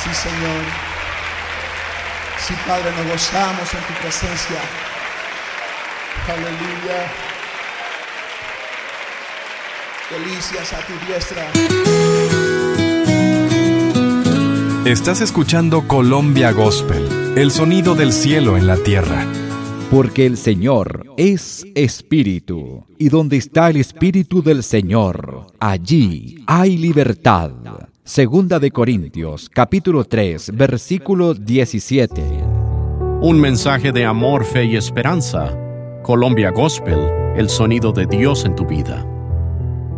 Sí, Señor. Sí, Padre, nos gozamos en tu presencia. Aleluya. Delicias a tu diestra. Estás escuchando Colombia Gospel, el sonido del cielo en la tierra. Porque el Señor es Espíritu, y donde está el Espíritu del Señor, allí hay libertad. Segunda de Corintios, capítulo 3, versículo 17. Un mensaje de amor, fe y esperanza. Colombia Gospel, el sonido de Dios en tu vida.